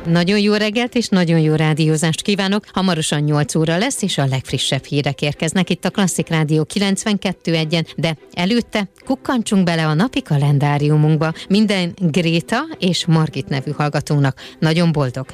Nagyon jó reggelt és nagyon jó rádiózást kívánok. Hamarosan 8 óra lesz, és a legfrissebb hírek érkeznek itt a Klasszik Rádió 92.1-en, de előtte kukkantsunk bele a napi kalendáriumunkba. Minden Gréta és Margit nevű hallgatónak nagyon boldog